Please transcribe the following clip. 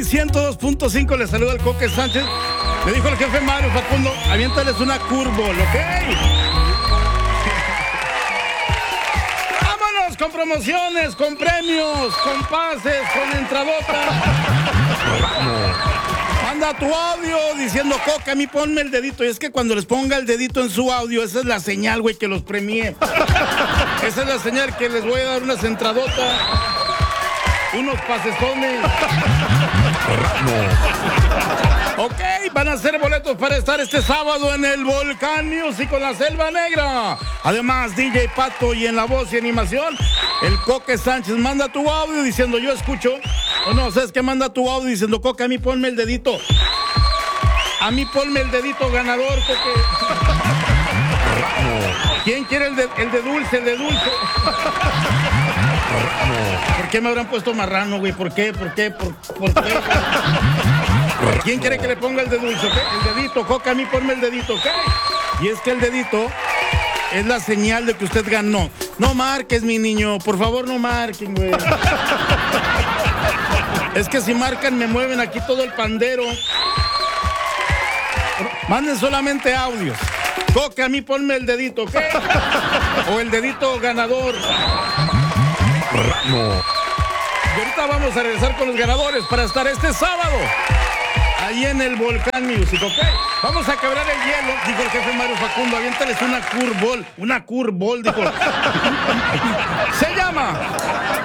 102.5, le saluda el Coque Sánchez. Me dijo el jefe Mario Facundo, aviéntales una curveball, ¿ok? Vámonos con promociones, con premios, con pases, con entradota. Manda tu audio diciendo, Coque, a mí ponme el dedito. Y es que cuando les ponga el dedito en su audio, esa es la señal, güey, que los premié. Esa es la señal que les voy a dar unas entradotas, unos pasesones. Ok, van a ser boletos para estar este sábado en el Volcán Music con la Selva Negra. Además, DJ Pato y en la voz y animación, el Coque Sánchez. Manda tu audio diciendo, yo escucho. O no, ¿sabes qué? Manda tu audio diciendo, Coque, a mí ponme el dedito. A mí ponme el dedito ganador, Coque. ¿Quién quiere el de dulce, el de dulce? ¿Por qué me habrán puesto marrano, güey? ¿Por qué? ¿Por qué? ¿Quién quiere que le ponga el de dulce? ¿Okay? El dedito, Coque, a mí ponme el dedito, ¿ok? Y es que el dedito es la señal de que usted ganó. No marques, mi niño, por favor, no marquen, güey. Es que si marcan me mueven aquí todo el pandero. Manden solamente audios. Coque, a mí ponme el dedito, ¿ok? O el dedito ganador. Y ahorita vamos a regresar con los ganadores para estar este sábado ahí en el Volcán Music, ¿ok? Vamos a quebrar el hielo, dijo el jefe Mario Facundo, aviéntales una curveball, dijo. Se llama